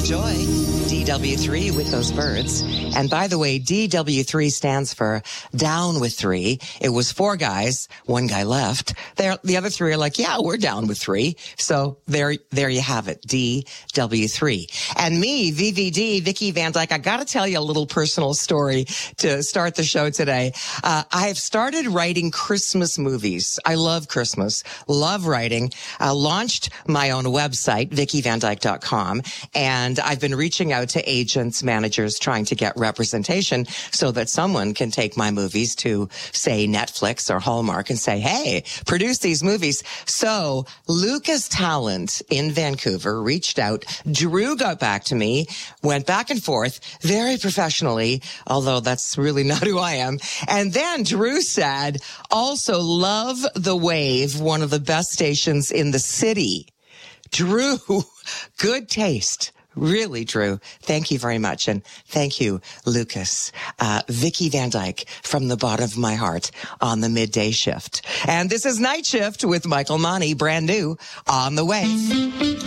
Enjoy DW3 with those birds. And by the way, DW3 stands for Down with Three. It was 4 guys, 1 guy left. The other 3 are like, yeah, we're down with 3. So there you have it, DW3. And me, VVD, Vicky Van Dyke, I got to tell you a little personal story to start the show today. I've started writing Christmas movies. I love Christmas, love writing. Launched my own website, VickyVanDyke.com, and I've been reaching out to agents, managers, trying to get representation so that someone can take my movies to, say, Netflix or Hallmark and say, hey, produce these movies. So Lucas Talent in Vancouver reached out. Drew got back to me, went back and forth very professionally, although that's really not who I am. And then Drew said, also Love the Wave, one of the best stations in the city. Drew, good taste. Really, Drew. Thank you very much. And thank you, Lucas. Vicky Van Dyke from the bottom of my heart on the midday shift. And this is Night Shift with Michael Monty, brand new, on the way.